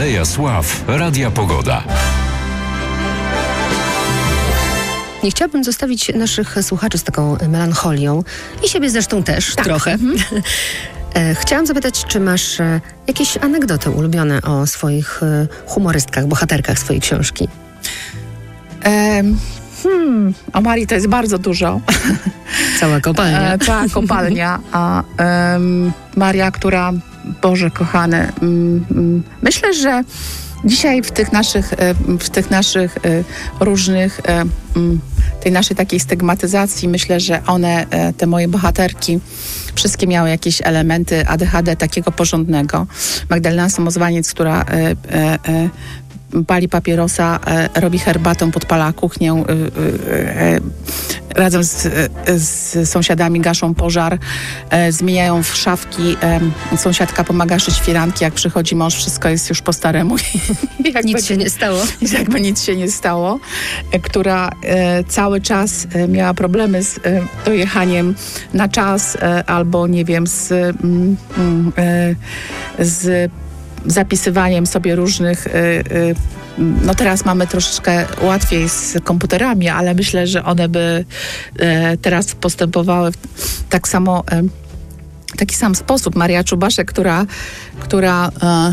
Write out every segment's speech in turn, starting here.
Aleja Sław, Radia Pogoda. Nie chciałabym zostawić naszych słuchaczy z taką melancholią i siebie zresztą też trochę. Chciałam zapytać, czy masz jakieś anegdoty ulubione o swoich humorystkach, bohaterkach swojej książki? O Marii to jest bardzo dużo. Cała kopalnia. Cała kopalnia. A Maria, która, Boże kochany, myślę, że dzisiaj w tych naszych różnych, tej naszej takiej stygmatyzacji, myślę, że one, te moje bohaterki, wszystkie miały jakieś elementy ADHD takiego porządnego. Magdalena Samozwaniec, która pali papierosa, robi herbatę, podpala kuchnię, razem z sąsiadami gaszą pożar, zmieniają w szafki, sąsiadka pomaga szyć firanki, jak przychodzi mąż, wszystko jest już po staremu. Nic się nie stało. Jakby nic się nie stało. Która cały czas miała problemy z dojechaniem na czas, albo nie wiem, z zapisywaniem sobie różnych, no teraz mamy troszeczkę łatwiej z komputerami, ale myślę, że one by teraz postępowały w taki sam sposób. Maria Czubaszek, która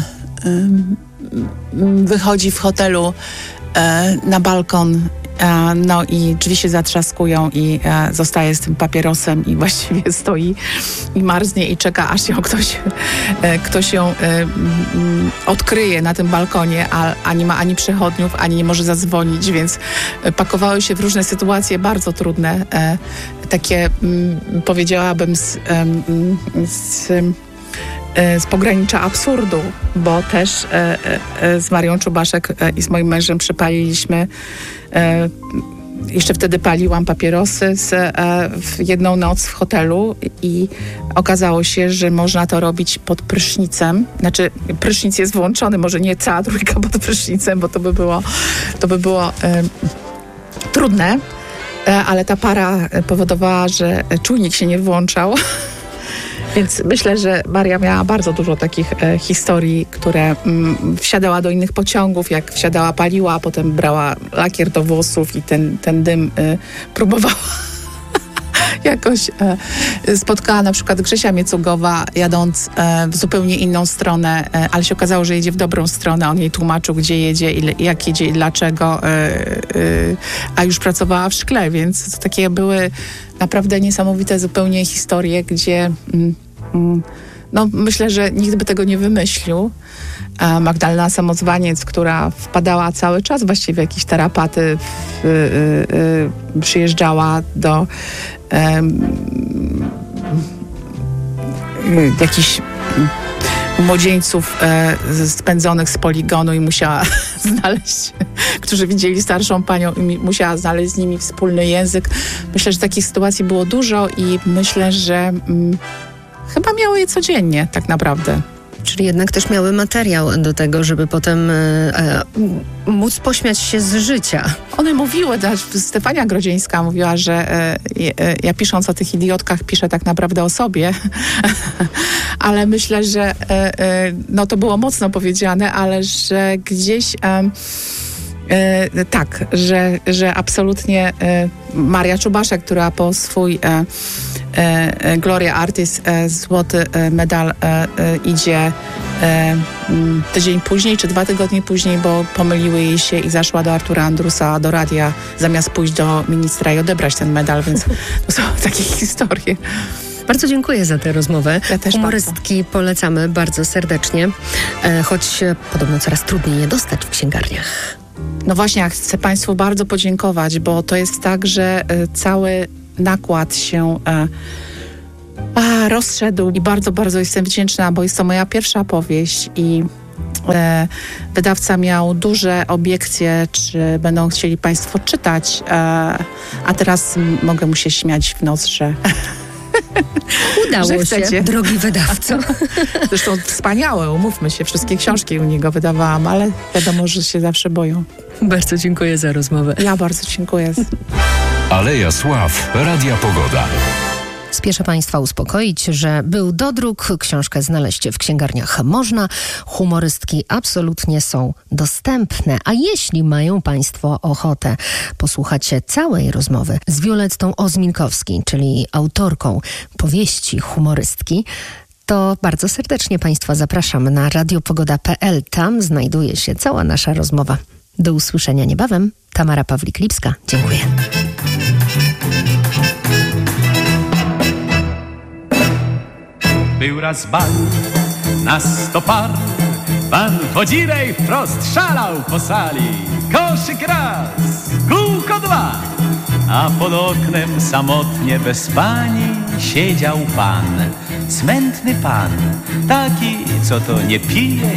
wychodzi w hotelu na balkon, no i drzwi się zatrzaskują i zostaje z tym papierosem i właściwie stoi i marznie i czeka, aż ją ktoś ją odkryje na tym balkonie, a nie ma ani przechodniów, ani nie może zadzwonić, więc pakowały się w różne sytuacje bardzo trudne, takie powiedziałabym z pogranicza absurdu, bo też z Marią Czubaszek i z moim mężem przypaliliśmy, jeszcze wtedy paliłam papierosy w jedną noc w hotelu i okazało się, że można to robić pod prysznicem. Znaczy prysznic jest włączony, może nie cała trójka pod prysznicem, bo to by było trudne, ale ta para powodowała, że czujnik się nie włączał. Więc myślę, że Maria miała bardzo dużo takich historii, które wsiadała do innych pociągów, jak wsiadała, paliła, a potem brała lakier do włosów i ten dym próbowała jakoś. Spotkała na przykład Grzesia Miecugowa, jadąc w zupełnie inną stronę, ale się okazało, że jedzie w dobrą stronę. On jej tłumaczył, gdzie jedzie, jak jedzie i dlaczego, a już pracowała w szkle, więc to takie były naprawdę niesamowite zupełnie historie, gdzie no, myślę, że nikt by tego nie wymyślił. Magdalena Samozwaniec, która wpadała cały czas właściwie w jakieś tarapaty, przyjeżdżała do jakichś młodzieńców spędzonych z poligonu i musiała znaleźć, którzy widzieli starszą panią i musiała znaleźć z nimi wspólny język. Myślę, że takich sytuacji było dużo i myślę, że chyba miały je codziennie tak naprawdę. Czyli jednak też miały materiał do tego, żeby potem móc pośmiać się z życia. One mówiły, Stefania Grodzieńska mówiła, że ja pisząc o tych idiotkach piszę tak naprawdę o sobie, ale myślę, że no to było mocno powiedziane, ale że gdzieś tak, że absolutnie Maria Czubaszek, która po swój Gloria Artis złoty medal idzie tydzień później, czy 2 tygodnie później, bo pomyliły jej się i zaszła do Artura Andrusa do radia, zamiast pójść do ministra i odebrać ten medal, więc to są takie historie. Bardzo dziękuję za tę rozmowę. Ja też Humorystki bardzo polecamy bardzo serdecznie, choć podobno coraz trudniej je dostać w księgarniach. No właśnie, ja chcę Państwu bardzo podziękować, bo to jest tak, że cały nakład się rozszedł i bardzo, bardzo jestem wdzięczna, bo jest to moja pierwsza powieść i wydawca miał duże obiekcje, czy będą chcieli Państwo czytać, a teraz mogę mu się śmiać w nos, że udało się, drogi wydawco. Zresztą wspaniałe, umówmy się, wszystkie książki u niego wydawałam, ale wiadomo, że się zawsze boją. Bardzo dziękuję za rozmowę. Ja bardzo dziękuję. Aleja Sław, Radia Pogoda. Spieszę Państwa uspokoić, że był dodruk, książkę znaleźć w księgarniach można, humorystki absolutnie są dostępne. A jeśli mają Państwo ochotę posłuchać całej rozmowy z Violettą Ozminkowski, czyli autorką powieści humorystki, to bardzo serdecznie Państwa zapraszam na radiopogoda.pl. Tam znajduje się cała nasza rozmowa. Do usłyszenia niebawem. Tamara Pawlik-Lipska. Dziękuję. Był raz bal na 100 par, pan Wodzirej wprost szalał po sali. Koszyk raz, kółko dwa, a pod oknem samotnie bez pani siedział pan. Smętny pan, taki, co to nie pije,